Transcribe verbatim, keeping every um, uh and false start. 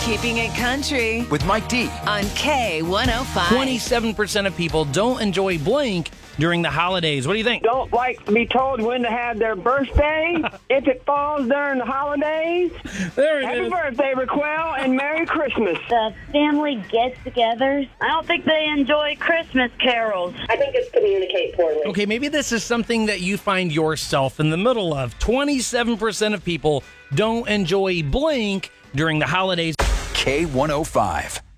Keeping it country with Mike D. on K one oh five. twenty-seven percent of people don't enjoy blank during the holidays. What do you think? Don't like to be told when to have their birthday if it falls during the holidays. There it Happy is. birthday, Raquel, and Merry Christmas. The family gets-togethers. I don't think they enjoy Christmas carols. I think it's communicate poorly. Okay, maybe this is something that you find yourself in the middle of. twenty-seven percent of people don't enjoy blank during the holidays. K one oh five.